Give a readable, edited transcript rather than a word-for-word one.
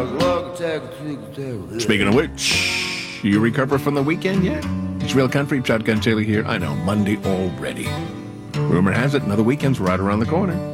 Speaking of which, you recover from the weekend yet? It's Real Country, Shotgun Taylor here. I know, Monday already. Rumor has it another weekend's right around the corner.